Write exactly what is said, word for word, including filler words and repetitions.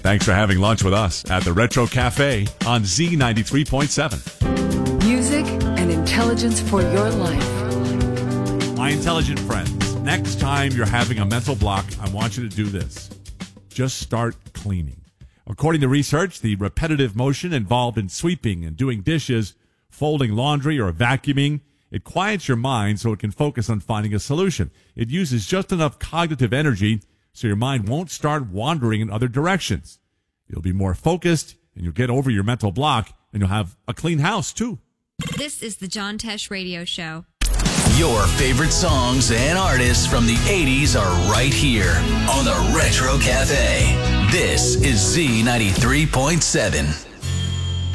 Thanks for having lunch with us at the Retro Cafe on Z ninety-three point seven. Music and intelligence for your life. My intelligent friends, next time you're having a mental block, I want you to do this. Just start cleaning. According to research, the repetitive motion involved in sweeping and doing dishes, folding laundry, or vacuuming, it quiets your mind so it can focus on finding a solution. It uses just enough cognitive energy so your mind won't start wandering in other directions. You'll be more focused, and you'll get over your mental block, and you'll have a clean house, too. This is the John Tesh Radio Show. Your favorite songs and artists from the eighties are right here on the Retro Cafe. This is Z ninety-three point seven.